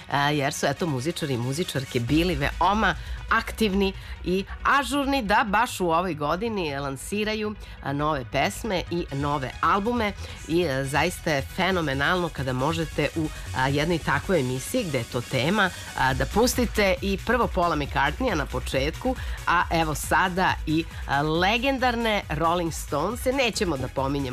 jer su eto muzičari i muzičarke bili veoma aktivni i ažurni da baš u ovoj godini lansiraju nove pesme i nove albume i zaista je fenomenalno kada možete u jednoj takvoj emisiji gde je to tema da pustite i prvo Paula McCartneya na početku, a evo sada i legendarne Rolling Stones. Nećemo da pominjemo